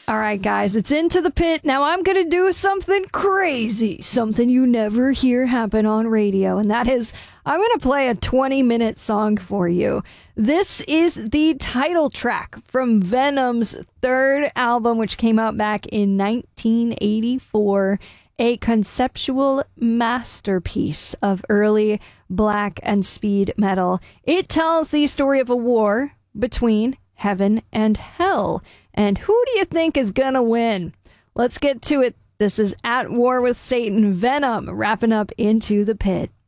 All right, guys, it's Into the Pit. Now I'm going to do something crazy, something you never hear happen on radio, and that is I'm going to play a 20-minute song for you. This is the title track from Venom's third album, which came out back in 1984, a conceptual masterpiece of early black and speed metal. It tells the story of a war between heaven and hell. And who do you think is gonna win? Let's get to it. This is At War with Satan, Venom, wrapping up Into the Pit.